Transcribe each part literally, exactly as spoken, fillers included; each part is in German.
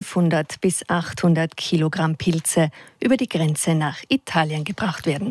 fünfhundert bis achthundert Kilogramm Pilze über die Grenze nach Italien gebracht werden.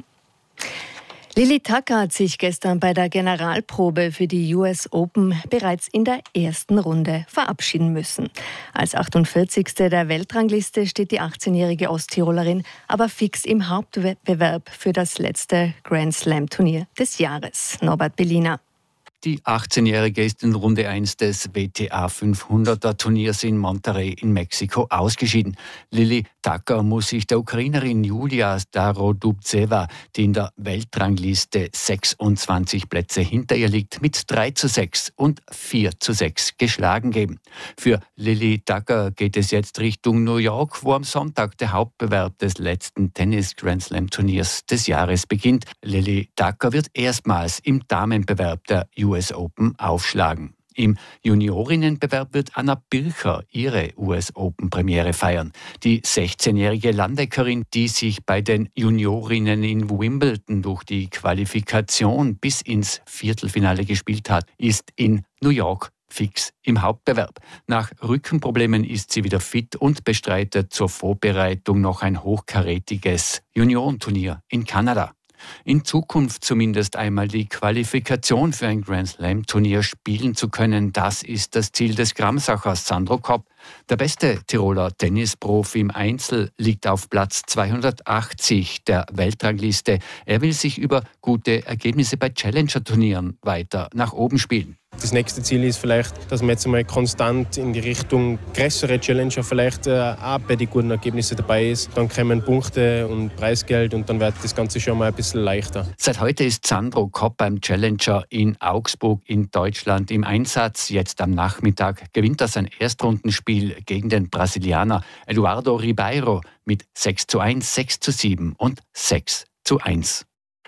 Lily Tucker hat sich gestern bei der Generalprobe für die U S Open bereits in der ersten Runde verabschieden müssen. Als achtundvierzigste der Weltrangliste steht die achtzehnjährige Osttirolerin aber fix im Hauptwettbewerb für das letzte Grand Slam-Turnier des Jahres. Norbert Bellina. Die achtzehnjährige ist in Runde eins des W T A fünfhunderter Turniers in Monterrey in Mexiko ausgeschieden. Lily Tucker muss sich der Ukrainerin Julia Starodubtseva, die in der Weltrangliste sechsundzwanzig Plätze hinter ihr liegt, mit drei zu sechs und vier zu sechs geschlagen geben. Für Lily Tucker geht es jetzt Richtung New York, wo am Sonntag der Hauptbewerb des letzten Tennis-Grand-Slam-Turniers des Jahres beginnt. Lily Tucker wird erstmals im Damenbewerb der U S Open aufschlagen. Im Juniorinnenbewerb wird Anna Bircher ihre U S Open-Premiere feiern. Die sechzehnjährige Landeckerin, die sich bei den Juniorinnen in Wimbledon durch die Qualifikation bis ins Viertelfinale gespielt hat, ist in New York fix im Hauptbewerb. Nach Rückenproblemen ist sie wieder fit und bestreitet zur Vorbereitung noch ein hochkarätiges Juniorenturnier in Kanada. In Zukunft zumindest einmal die Qualifikation für ein Grand Slam-Turnier spielen zu können, das ist das Ziel des Gramsachers Sandro Kopp. Der beste Tiroler Tennisprofi im Einzel liegt auf Platz zweihundertachtzig der Weltrangliste. Er will sich über gute Ergebnisse bei Challenger-Turnieren weiter nach oben spielen. Das nächste Ziel ist vielleicht, dass man jetzt einmal konstant in die Richtung größere Challenger vielleicht äh, auch bei den guten Ergebnissen dabei ist. Dann kommen Punkte und Preisgeld und dann wird das Ganze schon mal ein bisschen leichter. Seit heute ist Sandro Kopp beim Challenger in Augsburg in Deutschland im Einsatz. Jetzt am Nachmittag gewinnt er sein Erstrundenspiel gegen den Brasilianer Eduardo Ribeiro mit sechs zu eins, sechs zu sieben und sechs zu eins.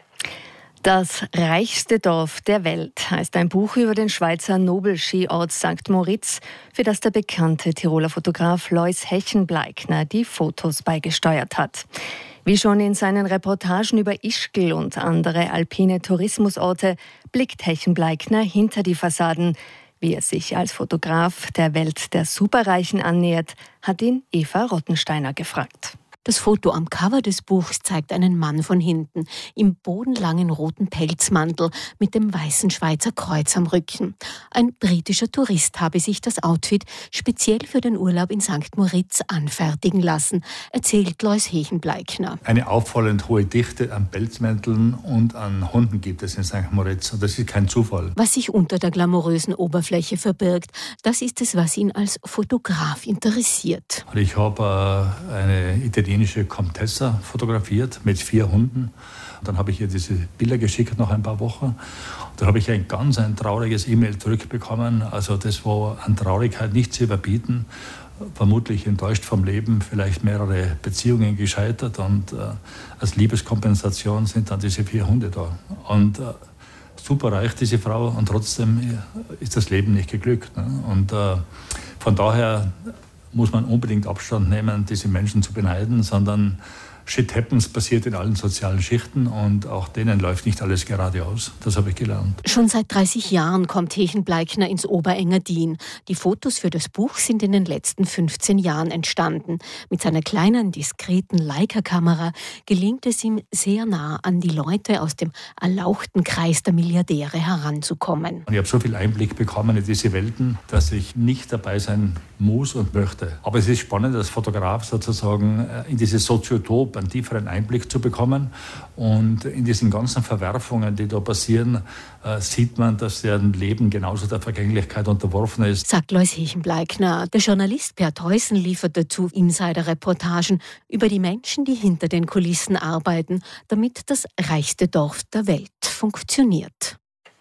Das reichste Dorf der Welt heißt ein Buch über den Schweizer Nobelskiort Sankt Moritz, für das der bekannte Tiroler Fotograf Lois Hechenbleikner die Fotos beigesteuert hat. Wie schon in seinen Reportagen über Ischgl und andere alpine Tourismusorte blickt Hechenbleikner hinter die Fassaden. Wie er sich als Fotograf der Welt der Superreichen annähert, hat ihn Eva Rottensteiner gefragt. Das Foto am Cover des Buchs zeigt einen Mann von hinten im bodenlangen roten Pelzmantel mit dem weißen Schweizer Kreuz am Rücken. Ein britischer Tourist habe sich das Outfit speziell für den Urlaub in Sankt Moritz anfertigen lassen, erzählt Lois Hechenbleikner. Eine auffallend hohe Dichte an Pelzmänteln und an Hunden gibt es in Sankt Moritz. Und das ist kein Zufall. Was sich unter der glamourösen Oberfläche verbirgt, das ist es, was ihn als Fotograf interessiert. Ich habe äh, eine italienische Comtessa fotografiert mit vier Hunden. Dann habe ich ihr diese Bilder geschickt nach ein paar Wochen. Dann habe ich ein ganz ein trauriges E-Mail zurückbekommen. Also das war an Traurigkeit nicht zu überbieten. Vermutlich enttäuscht vom Leben, vielleicht mehrere Beziehungen gescheitert. Und äh, als Liebeskompensation sind dann diese vier Hunde da. Und äh, super reich, diese Frau. Und trotzdem ist das Leben nicht geglückt. Ne? Und äh, von daher muss man unbedingt Abstand nehmen, diese Menschen zu beneiden, sondern Shit happens passiert in allen sozialen Schichten und auch denen läuft nicht alles geradeaus. Das habe ich gelernt. Schon seit dreißig Jahren kommt Hechenbleikner ins Oberengadin. Die Fotos für das Buch sind in den letzten fünfzehn Jahren entstanden. Mit seiner kleinen, diskreten Leica-Kamera gelingt es ihm sehr nah an die Leute aus dem erlauchten Kreis der Milliardäre heranzukommen. Und ich habe so viel Einblick bekommen in diese Welten, dass ich nicht dabei sein muss und möchte. Aber es ist spannend, als Fotograf sozusagen in dieses Soziotop einen tieferen Einblick zu bekommen. Und in diesen ganzen Verwerfungen, die da passieren, äh, sieht man, dass deren Leben genauso der Vergänglichkeit unterworfen ist. Sagt Lois Hechenbleikner. Der Journalist Per Theusen liefert dazu Insider-Reportagen über die Menschen, die hinter den Kulissen arbeiten, damit das reichste Dorf der Welt funktioniert.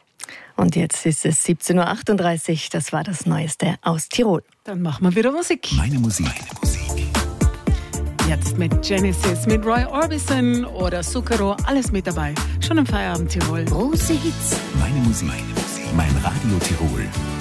Und jetzt ist es siebzehn Uhr achtunddreißig. Das war das Neueste aus Tirol. Dann machen wir wieder Musik. Meine Musik. Meine Musik. Jetzt mit Genesis, mit Roy Orbison oder Zucchero, alles mit dabei. Schon im Feierabend Tirol. Große Hits. Meine Musik. Meine Musik. Mein Radio Tirol.